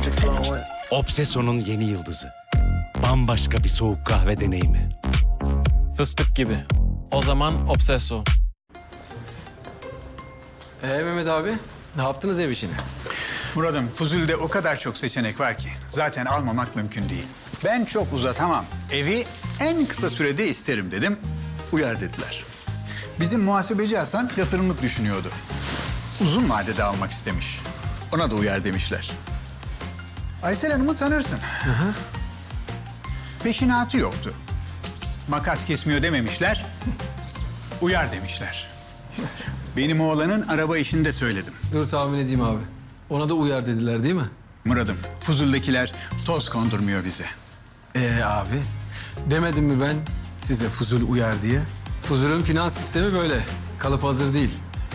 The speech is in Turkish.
magic flowing. Obsesso'nun yeni yıldızı. Bambaşka bir soğuk kahve deneyimi. Fıstık gibi. O zaman Obsesso. Mehmet abi, ne yaptınız ev işini? Murat'ım, Fuzuli'de o kadar çok seçenek var ki zaten almamak mümkün değil. Ben çok uzatamam. Evi en kısa sürede isterim dedim. Uyar dediler. Bizim muhasebeci Hasan yatırımlık düşünüyordu. Uzun vadede almak istemiş. Ona da uyar demişler. Aysel Hanım'ı tanırsın. Peşinatı yoktu. Makas kesmiyor dememişler. Uyar demişler. Benim oğlanın araba işini de söyledim. Dur tahmin edeyim abi. Ona da uyar dediler değil mi? Murat'ım, Fuzul'dakiler toz kondurmuyor bize. Abi, demedim mi ben size Fuzul uyar diye? Fuzul'ün finans sistemi böyle. Kalıp hazır değil.